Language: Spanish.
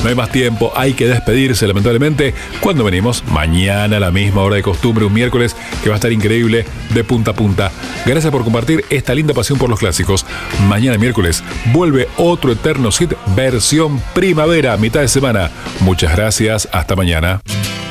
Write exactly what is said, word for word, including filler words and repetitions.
No hay más tiempo, hay que despedirse lamentablemente. Cuando venimos, mañana a la misma hora de costumbre, un miércoles que va a estar increíble de punta a punta. Gracias por compartir esta linda pasión por los clásicos. Mañana miércoles vuelve otro Eterno Hit versión primavera, mitad de semana. Muchas gracias, hasta mañana.